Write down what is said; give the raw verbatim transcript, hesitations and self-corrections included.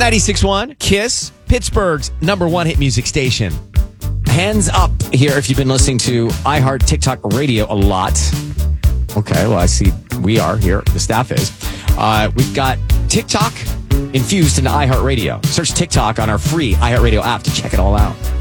ninety-six point one, KISS, Pittsburgh's number one hit music station. Hands up here if you've been listening to iHeart TikTok Radio a lot. Okay, well, I see we are here. The staff is. Uh, we've got TikTok infused into iHeartRadio. Search TikTok on our free iHeartRadio app to check it all out.